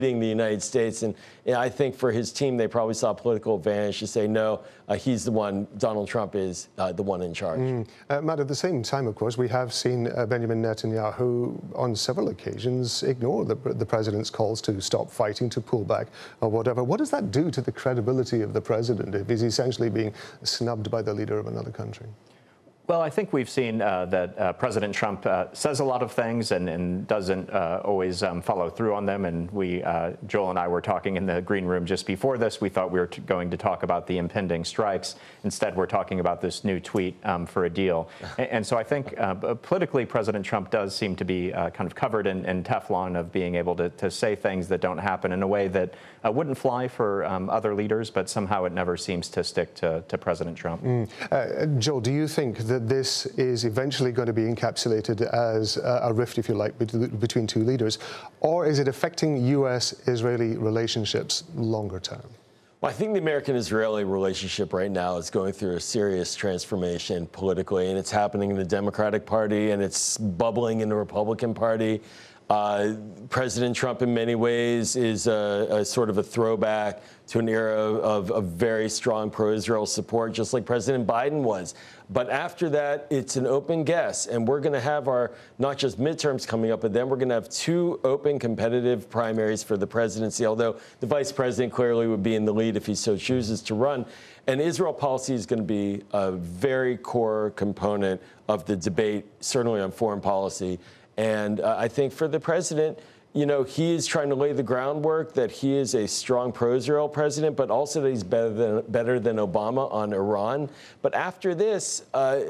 the United States. And I think for his team, they probably saw a political advantage to say, no, he's the one, Donald Trump is the one in charge. Matt, at the same time, of course, we have seen Benjamin Netanyahu on several occasions ignore the president's calls to stop fighting, to pull back or whatever. What does that do to the credibility of the president if he's essentially being snubbed by the leader of another country? Well, I think we've seen that President Trump says a lot of things and doesn't always follow through on them. And Joel and I were talking in the green room just before this. We thought we were going to talk about the impending strikes. Instead, we're talking about this new tweet for a deal. And so I think politically, President Trump does seem to be kind of covered in Teflon of being able to say things that don't happen in a way that wouldn't fly for other leaders, but somehow it never seems to stick to President Trump. Joel, do you think that this is eventually going to be encapsulated as a rift, if you like, between two leaders, or is it affecting U.S.-Israeli relationships longer term? Well, I think the American-Israeli relationship right now is going through a serious transformation politically, and it's happening in the Democratic Party, and it's bubbling in the Republican Party. President Trump, in many ways, is a sort of a throwback to an era of very strong pro-Israel support, just like President Biden was. But after that, it's an open guess, and we're going to have our not just midterms coming up, but then we're going to have two open competitive primaries for the presidency, although the vice president clearly would be in the lead if he so chooses to run. And Israel policy is going to be a very core component of the debate, certainly on foreign policy. And I think for the president, you know, he is trying to lay the groundwork that he is a strong pro-Israel president, but also that he's better than Obama on Iran. But after this,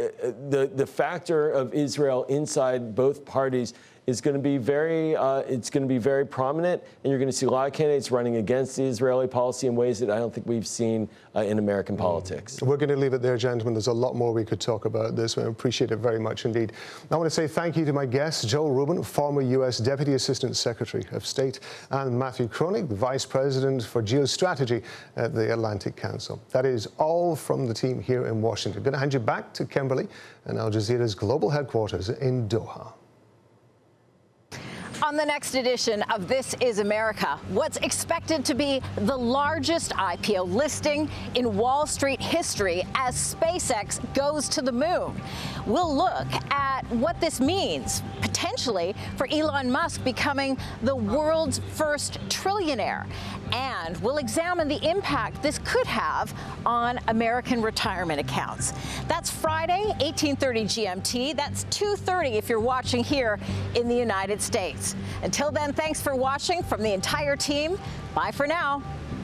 the factor of Israel inside both parties is going to be very prominent, and you're going to see a lot of candidates running against the Israeli policy in ways that I don't think we've seen in American politics. We're going to leave it there, gentlemen. There's a lot more we could talk about this. I appreciate it very much indeed. I want to say thank you to my guests, Joel Rubin, former U.S. Deputy Assistant Secretary of State, and Matthew Kronig, the Vice President for Geostrategy at the Atlantic Council. That is all from the team here in Washington. I'm going to hand you back to Kimberly and Al Jazeera's global headquarters in Doha. On the next edition of This is America, what's expected to be the largest IPO listing in Wall Street history as SpaceX goes to the moon. We'll look at what this means, potentially, for Elon Musk becoming the world's first trillionaire. And we'll examine the impact this could have on American retirement accounts. That's Friday, 1830 GMT. That's 2:30 if you're watching here in the United States. Until then, thanks for watching from the entire team. Bye for now.